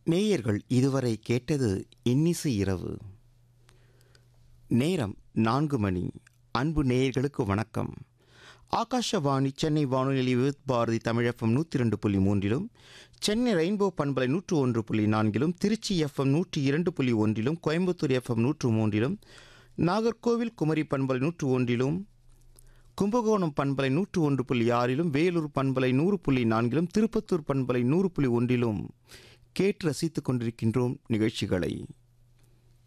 நேயர்கள் இதுவரை கேட்டது இன்னிசை இரவு. நேரம் 4 மணி. அன்பு நேயர்களுக்கு வணக்கம். ஆகாஷவாணி சென்னை வானொலி with Bharathi Tamil FM 102.3, Chennai rainbow பண்பலை 101.4, திருச்சி FM 102.1, கோயம்புத்தூர் FM 103, நாகர்கோவில் குமரி பண்பலை 101, கும்பகோணம் பண்பலை 101.6, வேலூர் பண்பலை 100.4, திருப்பத்தூர் பண்பலை 100.1 கேட்டு ரசித்துக் கொண்டிருக்கின்றோம் நிகழ்ச்சிகளை.